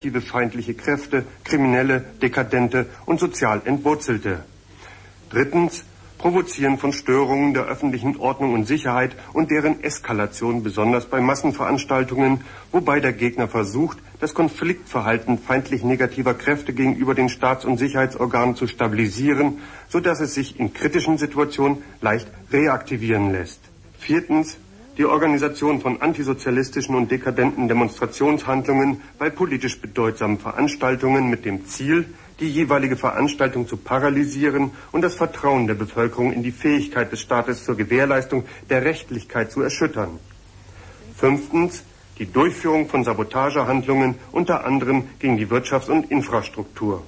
feindliche Kräfte, Kriminelle, Dekadente und sozial Entwurzelte. Drittens, Provozieren von Störungen der öffentlichen Ordnung und Sicherheit und deren Eskalation, besonders bei Massenveranstaltungen, wobei der Gegner versucht, das Konfliktverhalten feindlich negativer Kräfte gegenüber den Staats- und Sicherheitsorganen zu stabilisieren, sodass es sich in kritischen Situationen leicht reaktivieren lässt. Viertens, die Organisation von antisozialistischen und dekadenten Demonstrationshandlungen bei politisch bedeutsamen Veranstaltungen mit dem Ziel, die jeweilige Veranstaltung zu paralysieren und das Vertrauen der Bevölkerung in die Fähigkeit des Staates zur Gewährleistung der Rechtlichkeit zu erschüttern. Fünftens, die Durchführung von Sabotagehandlungen, unter anderem gegen die Wirtschafts- und Infrastruktur.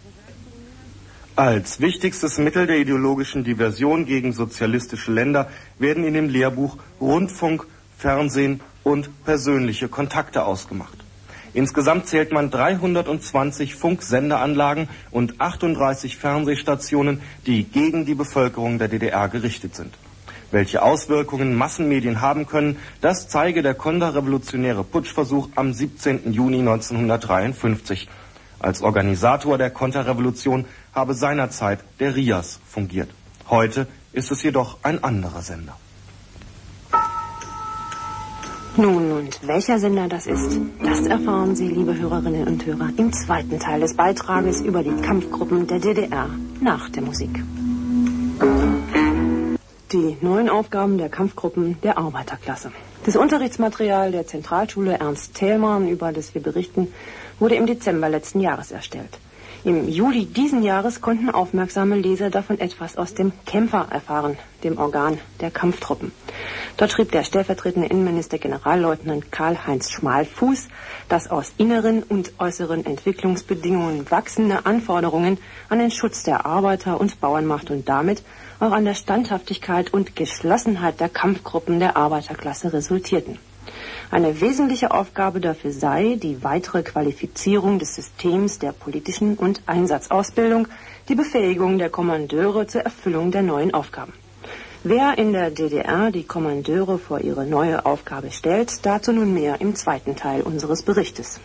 Als wichtigstes Mittel der ideologischen Diversion gegen sozialistische Länder werden in dem Lehrbuch Rundfunk, Fernsehen und persönliche Kontakte ausgemacht. Insgesamt zählt man 320 Funksendeanlagen und 38 Fernsehstationen, die gegen die Bevölkerung der DDR gerichtet sind. Welche Auswirkungen Massenmedien haben können, das zeige der konterrevolutionäre Putschversuch am 17. Juni 1953. Als Organisator der Konterrevolution habe seinerzeit der RIAS fungiert. Heute ist es jedoch ein anderer Sender. Nun, und welcher Sender das ist, das erfahren Sie, liebe Hörerinnen und Hörer, im zweiten Teil des Beitrages über die Kampfgruppen der DDR nach der Musik. Die neuen Aufgaben der Kampfgruppen der Arbeiterklasse. Das Unterrichtsmaterial der Zentralschule Ernst Thälmann, über das wir berichten, wurde im Dezember letzten Jahres erstellt. Im Juli diesen Jahres konnten aufmerksame Leser davon etwas aus dem Kämpfer erfahren, dem Organ der Kampftruppen. Dort schrieb der stellvertretende Innenminister Generalleutnant Karl-Heinz Schmalfuß, dass aus inneren und äußeren Entwicklungsbedingungen wachsende Anforderungen an den Schutz der Arbeiter- und Bauernmacht und damit auch an der Standhaftigkeit und Geschlossenheit der Kampfgruppen der Arbeiterklasse resultierten. Eine wesentliche Aufgabe dafür sei die weitere Qualifizierung des Systems der politischen und Einsatzausbildung, die Befähigung der Kommandeure zur Erfüllung der neuen Aufgaben. Wer in der DDR die Kommandeure vor ihre neue Aufgabe stellt, dazu nun mehr im zweiten Teil unseres Berichtes.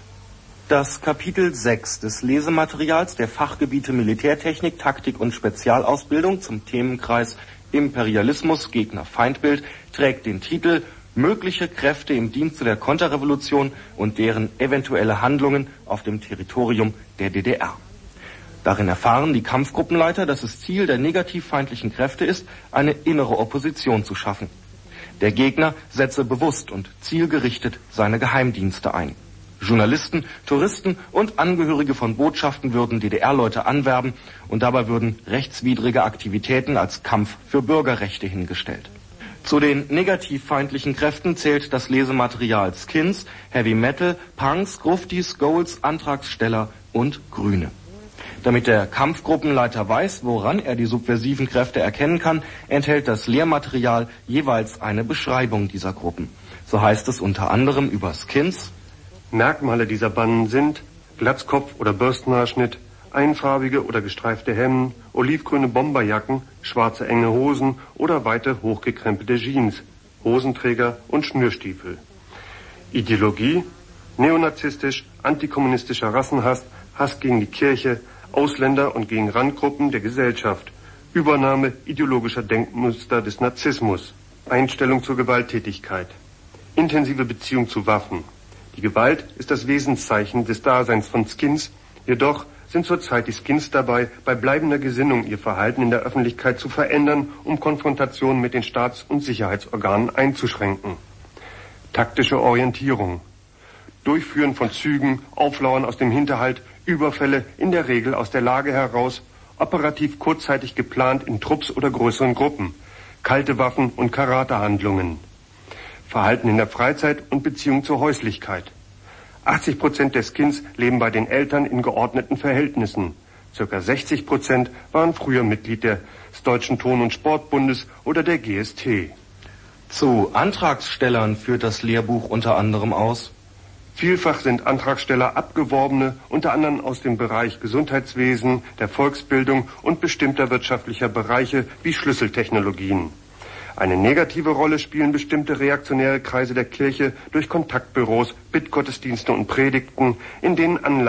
Das Kapitel 6 des Lesematerials der Fachgebiete Militärtechnik, Taktik und Spezialausbildung zum Themenkreis Imperialismus, Gegner, Feindbild trägt den Titel Mögliche Kräfte im Dienste der Konterrevolution und deren eventuelle Handlungen auf dem Territorium der DDR. Darin erfahren die Kampfgruppenleiter, dass es Ziel der negativfeindlichen Kräfte ist, eine innere Opposition zu schaffen. Der Gegner setze bewusst und zielgerichtet seine Geheimdienste ein. Journalisten, Touristen und Angehörige von Botschaften würden DDR-Leute anwerben und dabei würden rechtswidrige Aktivitäten als Kampf für Bürgerrechte hingestellt. Zu den negativfeindlichen Kräften zählt das Lesematerial Skins, Heavy Metal, Punks, Gruftis, Goals, Antragsteller und Grüne. Damit der Kampfgruppenleiter weiß, woran er die subversiven Kräfte erkennen kann, enthält das Lehrmaterial jeweils eine Beschreibung dieser Gruppen. So heißt es unter anderem über Skins: Merkmale dieser Banden sind Glatzkopf oder Bürstenhaarschnitt, einfarbige oder gestreifte Hemden, olivgrüne Bomberjacken, schwarze enge Hosen oder weite hochgekrempelte Jeans, Hosenträger und Schnürstiefel. Ideologie: neonazistisch, antikommunistischer Rassenhass, Hass gegen die Kirche, Ausländer und gegen Randgruppen der Gesellschaft, Übernahme ideologischer Denkmuster des Narzissmus, Einstellung zur Gewalttätigkeit, intensive Beziehung zu Waffen. Die Gewalt ist das Wesenszeichen des Daseins von Skins, jedoch sind zurzeit die Skins dabei, bei bleibender Gesinnung ihr Verhalten in der Öffentlichkeit zu verändern, um Konfrontationen mit den Staats- und Sicherheitsorganen einzuschränken. Taktische Orientierung: Durchführen von Zügen, Auflauern aus dem Hinterhalt, Überfälle in der Regel aus der Lage heraus, operativ kurzzeitig geplant in Trupps oder größeren Gruppen, kalte Waffen und Karatehandlungen. Verhalten in der Freizeit und Beziehung zur Häuslichkeit. 80% der Skins leben bei den Eltern in geordneten Verhältnissen. Circa 60% waren früher Mitglied des Deutschen Ton- und Sportbundes oder der GST. Zu Antragstellern führt das Lehrbuch unter anderem aus: Vielfach sind Antragsteller Abgeworbene, unter anderem aus dem Bereich Gesundheitswesen, der Volksbildung und bestimmter wirtschaftlicher Bereiche wie Schlüsseltechnologien. Eine negative Rolle spielen bestimmte reaktionäre Kreise der Kirche durch Kontaktbüros, Bittgottesdienste und Predigten, in denen